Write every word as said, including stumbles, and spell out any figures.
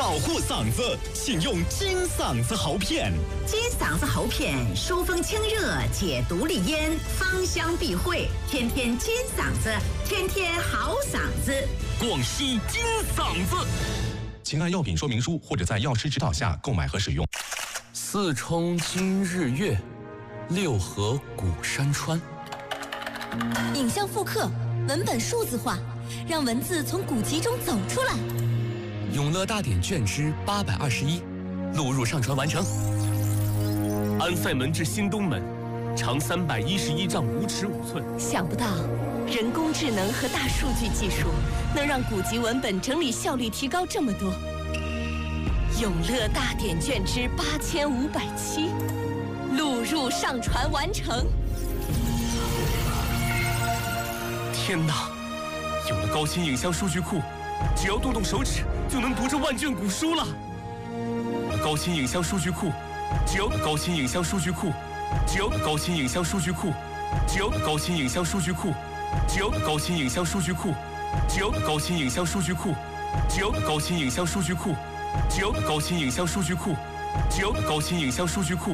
保护嗓子，请用金嗓子喉片。 金嗓子喉片疏风清热，解毒利咽，芳香避秽，天天金嗓子，天天好嗓子。 广西金嗓子，请按药品说明书或者在药师指导下购买和使用。 四冲今日月，六合古山川。 影像复刻，文本数字化，让文字从古籍中走出来。 永乐大典卷之八百二十一，录入上传完成。 安塞门至新东门，长三百一十一丈五尺五寸。 想不到，人工智能和大数据技术能让古籍文本整理效率提高这么多。永乐大典卷之八千五百七，录入上传完成。 天哪！有了高清影像数据库，只要动动手指就能读这万卷古书了。有了高清影像数据库，只有高清影像数据库，只有高清影像数据库，只有高清影像数据库，只有高清影像数据库，只有高清影像数据库，只有高清影像数据库，只有高清影像数据库，只有高清影像数据库。